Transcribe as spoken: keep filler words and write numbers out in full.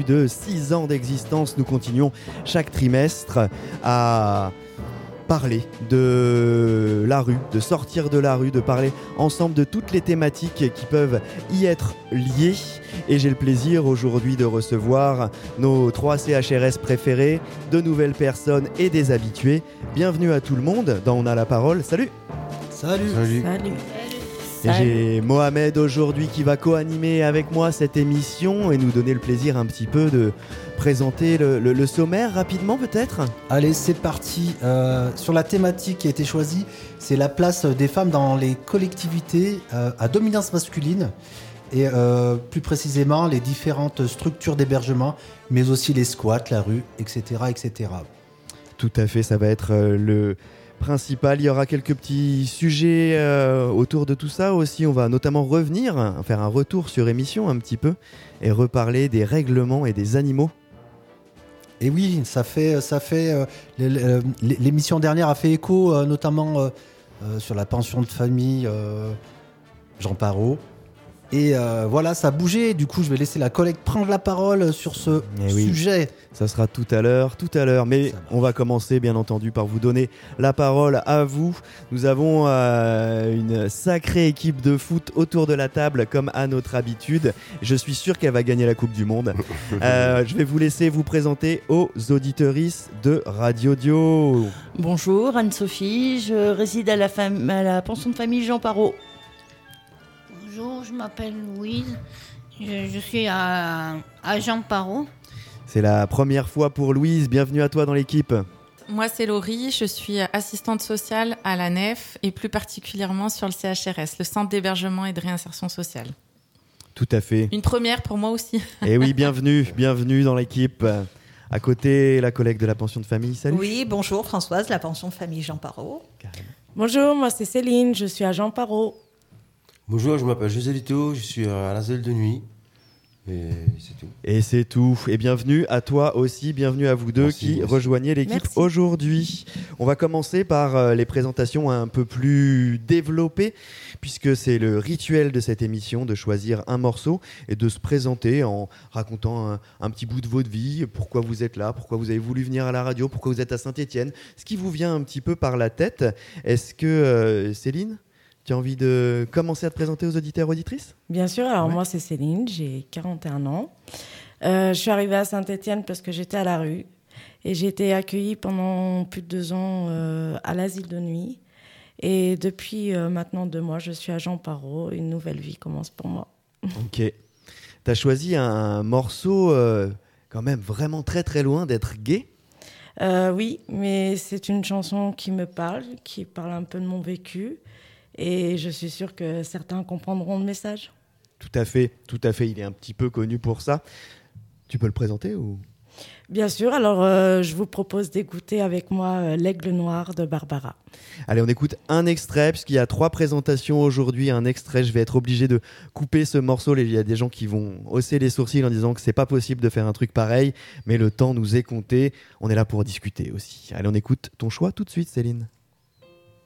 de six ans d'existence, nous continuons chaque trimestre à parler de la rue, de sortir de la rue, de parler ensemble de toutes les thématiques qui peuvent y être liées. Et j'ai le plaisir aujourd'hui de recevoir nos trois C H R S préférés, de nouvelles personnes et des habitués. Bienvenue à tout le monde dans On a la parole. Salut. Salut. Salut. Salut. Et j'ai Mohamed aujourd'hui qui va co-animer avec moi cette émission et nous donner le plaisir un petit peu de présenter le, le, le sommaire rapidement peut-être. Allez, c'est parti. Euh, sur la thématique qui a été choisie, c'est la place des femmes dans les collectivités euh, à dominance masculine et euh, plus précisément les différentes structures d'hébergement, mais aussi les squats, la rue, et cetera, et cetera. Tout à fait, ça va être euh, le principal. Il y aura quelques petits sujets euh, autour de tout ça aussi. On va notamment revenir, hein, faire un retour sur émission un petit peu et reparler des règlements et des animaux. Et oui, ça fait, ça fait euh, l'émission dernière a fait écho euh, notamment euh, euh, sur la pension de famille euh, Jean Parot. Et euh, voilà, ça a bougé. Du coup, je vais laisser la collègue prendre la parole sur ce Eh oui. sujet. Ça sera tout à l'heure, tout à l'heure. Mais on va commencer, bien entendu, par vous donner la parole à vous. Nous avons euh, une sacrée équipe de foot autour de la table, comme à notre habitude. Je suis sûr qu'elle va gagner la Coupe du Monde. euh, je vais vous laisser vous présenter aux auditrices de Radio Dio. Bonjour, Anne-Sophie. Je réside à la, fam- à la pension de famille Jean Parot. Bonjour, je m'appelle Louise, je, je suis à, à Jean Parot. C'est la première fois pour Louise, bienvenue à toi dans l'équipe. Moi, c'est Laurie, je suis assistante sociale à la N E F et plus particulièrement sur le C H R S, le Centre d'hébergement et de réinsertion sociale. Tout à fait. Une première pour moi aussi. Et oui, bienvenue, bienvenue dans l'équipe. À côté, la collègue de la pension de famille, salut. Oui, bonjour Françoise, la pension de famille Jean Parot. Carrément. Bonjour, moi c'est Céline, je suis à Jean Parot. Bonjour, je m'appelle José Lito, je suis à l'asile de nuit. Et c'est tout. Et c'est tout. Et bienvenue à toi aussi, bienvenue à vous deux Merci, qui merci. rejoignez l'équipe Merci. aujourd'hui. On va commencer par euh, les présentations un peu plus développées, puisque c'est le rituel de cette émission de choisir un morceau et de se présenter en racontant un, un petit bout de votre vie, pourquoi vous êtes là, pourquoi vous avez voulu venir à la radio, pourquoi vous êtes à Saint-Étienne, ce qui vous vient un petit peu par la tête. Est-ce que, euh, Céline, tu as envie de commencer à te présenter aux auditeurs et auditrices ? Bien sûr, alors Ouais. moi c'est Céline, j'ai quarante et un ans. Euh, je suis arrivée à Saint-Étienne parce que j'étais à la rue et j'ai été accueillie pendant plus de deux ans euh, à l'asile de nuit. Et depuis euh, maintenant deux mois, je suis à Jean Parot. Une nouvelle vie commence pour moi. Ok. Tu as choisi un morceau euh, quand même vraiment très très loin d'être gay. Euh, oui, mais c'est une chanson qui me parle, qui parle un peu de mon vécu. Et je suis sûre que certains comprendront le message. Tout à fait, tout à fait. Il est un petit peu connu pour ça. Tu peux le présenter ou... Bien sûr, alors euh, je vous propose d'écouter avec moi euh, L'Aigle Noir de Barbara. Allez, on écoute un extrait, puisqu'il y a trois présentations aujourd'hui. Un extrait, je vais être obligé de couper ce morceau. Il y a des gens qui vont hausser les sourcils en disant que c'est pas possible de faire un truc pareil, mais le temps nous est compté. On est là pour discuter aussi. Allez, on écoute ton choix tout de suite, Céline.